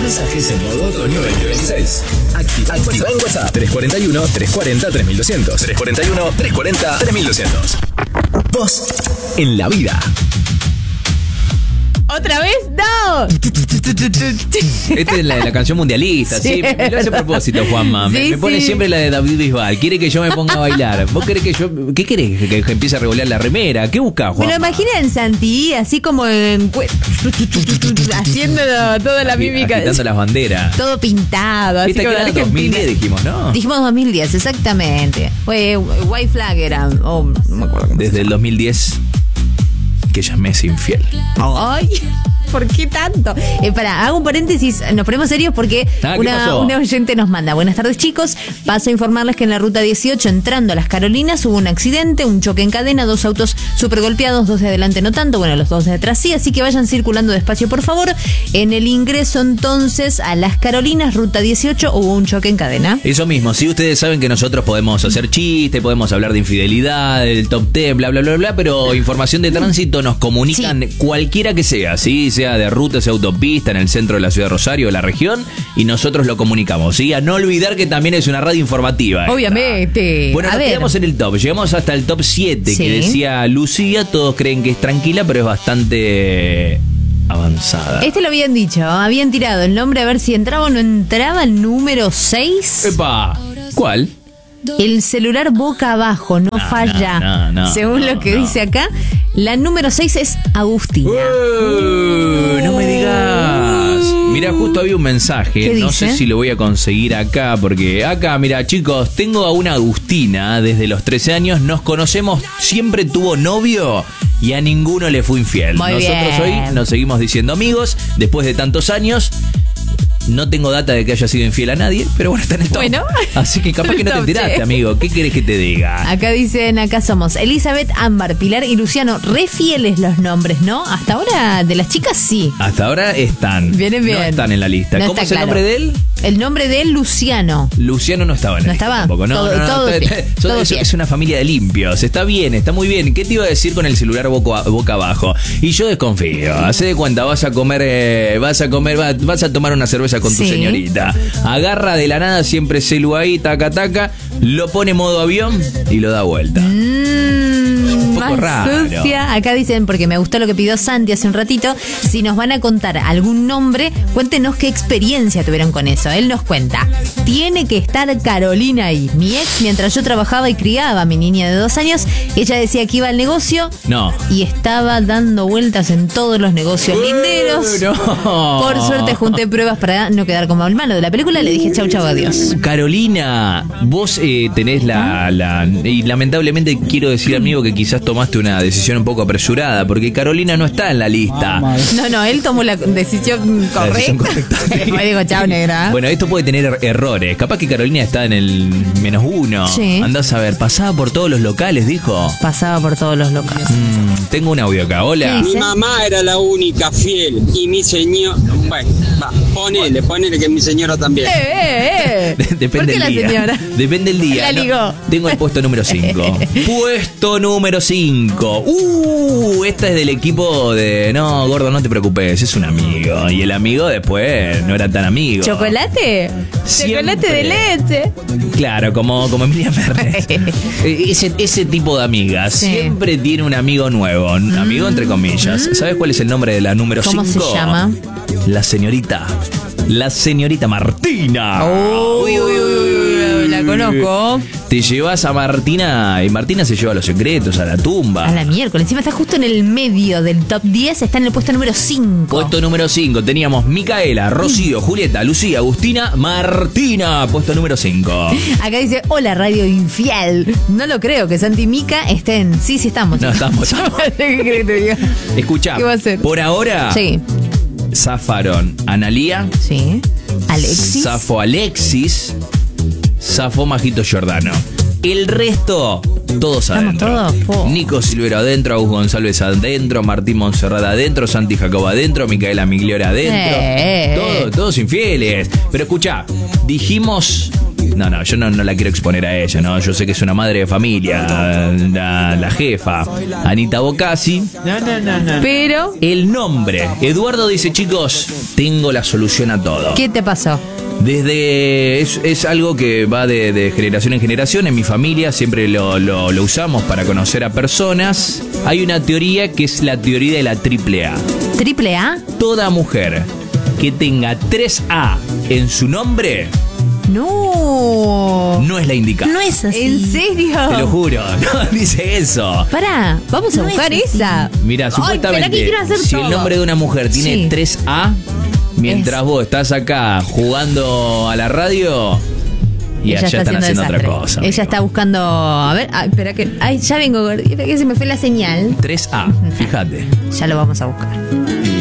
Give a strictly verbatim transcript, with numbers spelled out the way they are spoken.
Mensajes en modo otoño veinte veintiséis. Activa, Activa en WhatsApp tres cuatro uno, tres cuatro cero, tres mil doscientos. tres cuatro uno, tres cuatro cero, tres mil doscientos. Vos en la vida. ¿Otra vez? ¡No! Esta es la de la canción mundialista, sí. sí me, me lo hace a propósito, Juanma. Sí, me, me pone sí. siempre la de David Bisbal. Quiere que yo me ponga a bailar. ¿Vos querés que yo.? ¿Qué querés? ¿Que, que empiece a revolear la remera? ¿Qué buscás, Juanma? Me lo imagino en Santi, así como en. Haciendo toda la mímica. Agitando las banderas. Todo pintado. Así como en dos mil diez dijimos, ¿no? Dijimos dos mil diez, exactamente. Fue White Flag era. Oh, no me acuerdo. Desde el dos mil diez. Que ella me es infiel. Ay, ¿por qué tanto? Eh, para, hago un paréntesis, nos ponemos serios porque ah, una, una oyente nos manda. Buenas tardes, chicos. Paso a informarles que en la ruta dieciocho, entrando a Las Carolinas, hubo un accidente, un choque en cadena, dos autos súper golpeados, dos de adelante no tanto, bueno, los dos de atrás sí, así que vayan circulando despacio, por favor. En el ingreso entonces a Las Carolinas, ruta dieciocho, hubo un choque en cadena. Eso mismo, si ustedes saben que nosotros podemos hacer chistes, podemos hablar de infidelidad, del top ten, bla, bla, bla, bla, pero información de tránsito nos comunican sí. cualquiera que sea, ¿sí? Sea de ruta, sea autopista, en el centro de la ciudad de Rosario, de la región, y nosotros lo comunicamos, ¿sí? A no olvidar que también es una radio informativa. Obviamente. Esta. Bueno, a nos ver. quedamos en el top, llegamos hasta el top siete, sí. que decía Lucía, todos creen que es tranquila, pero es bastante avanzada. Este lo habían dicho, habían tirado el nombre a ver si entraba o no entraba, el número seis. ¡Epa! ¿Cuál? El celular boca abajo, no, no falla. No, no, no, Según no, lo que no. dice acá, la número seis es Agustina. Uh, no me digas. Mira, justo había un mensaje, no sé si lo voy a conseguir acá, porque acá, mira, chicos, tengo a una Agustina desde los trece años, nos conocemos, siempre tuvo novio y a ninguno le fue infiel. Muy Nosotros bien. hoy nos seguimos diciendo amigos, después de tantos años. No tengo data de que haya sido infiel a nadie, pero bueno, está en el top. Bueno, así que capaz que no te enteraste, che. amigo. ¿Qué querés que te diga? Acá dicen, acá somos Elizabeth, Ámbar, Pilar y Luciano. Re fieles los nombres, ¿no? Hasta ahora, de las chicas, sí. Hasta ahora están. Vienen bien. No están en la lista. No ¿Cómo es claro. el nombre de él? El nombre de él, Luciano. Luciano no estaba en la ¿No lista estaba? tampoco. No, todo, no, no, todo no, bien, es, todo es, bien. es una familia de limpios. Está bien, está muy bien. ¿Qué te iba a decir con el celular boca, boca abajo? Y yo desconfío. Hacé de cuenta, vas a comer, eh, vas a comer, vas, vas a tomar una cerveza con sí. tu señorita. Agarra de la nada siempre celu ahí, taca, taca, lo pone modo avión y lo da vuelta. Mm, un poco raro. Sucia. Acá dicen, porque me gustó lo que pidió Santi hace un ratito, si nos van a contar algún nombre, cuéntenos qué experiencia tuvieron con eso. Él nos cuenta, tiene que estar Carolina ahí. Mi ex, mientras yo trabajaba y criaba a mi niña de dos años, ella decía que iba al negocio no. y estaba dando vueltas en todos los negocios uh, linderos. No. Por suerte junté pruebas para no quedar como el malo de la película. Le dije chau, chau, adiós. Carolina, vos eh, tenés la, la... Y lamentablemente quiero decir, amigo, que quizás tomaste una decisión un poco apresurada, porque Carolina no está en la lista. No, no, él tomó la decisión correcta. La decisión correcta. Me digo, chau, negra. Bueno, esto puede tener er- errores. Capaz que Carolina está en el menos uno. Sí. Andás a ver, pasaba por todos los locales, dijo. Pasaba por todos los locales. Mm, tengo un audio acá, hola. Mi mamá era la única fiel y mi señor... Bueno, va, ponele, ponele que mi señora también. Eh, eh, eh. Depende ¿Por qué del la día. señora? Depende del día. La ligó. No, tengo el puesto número cinco. Puesto número cinco. Uh, esta es del equipo de... No, gordo, no te preocupes, es un amigo. Y el amigo después no era tan amigo. ¿Chocolate? Siempre. Chocolate de leche. Claro, como, como Emilia Mernes. ese, ese tipo de amigas sí. siempre tiene un amigo nuevo. Un amigo entre comillas. Mm. ¿Sabes cuál es el nombre de la número cinco? ¿Cómo se llama? La señorita. La señorita Martina. Oh, uy, uy, uy, uy, la conozco. Te llevas a Martina y Martina se lleva los secretos a la tumba. A la miércoles. Encima está justo en el medio del top diez. Está en el puesto número cinco. Puesto número cinco. Teníamos Micaela, Rocío, Julieta, Lucía, Agustina, Martina. Puesto número cinco. Acá dice, hola radio infiel. No lo creo que Santi y Mica estén. Sí, sí estamos. No, estamos. ¿Qué querés que te diga? Escuchá. ¿Qué va a hacer? Por ahora... Sí. Zafaron Analía. Sí. Alexis. Zafó Alexis. Zafó Majito Giordano. El resto, todos Estamos adentro. todos, po. Nico Silvero adentro, Agus González adentro, Martín Monserrat adentro, Santi Jacob adentro, Micaela Migliore adentro. Eh. Todos, todos infieles. Pero escuchá, dijimos No, no, yo no, no la quiero exponer a ella, ¿no? Yo sé que es una madre de familia, la, la jefa, Anita Bocasi. No, no, no, no. Pero... El nombre. Eduardo dice, chicos, tengo la solución a todo. ¿Qué te pasó? Desde es, es algo que va de, de generación en generación. En mi familia siempre lo, lo, lo usamos para conocer a personas. Hay una teoría que es la teoría de la triple A. ¿Triple A? Toda mujer que tenga tres A en su nombre No. no es la indicada. No es así. ¿En serio? Te lo juro, no dice eso. Pará, vamos a No buscar es así. esa. Mira, supuestamente, Ay, quiero hacer si todo. el nombre de una mujer tiene Sí. tres A, mientras Es- vos estás acá jugando a la radio y Ella allá está están haciendo desastre. otra cosa. Ella amigo. está buscando. A ver, ay, espera que. Ay, ya vengo, espera que se me fue la señal. tres A, fíjate. Ya lo vamos a buscar.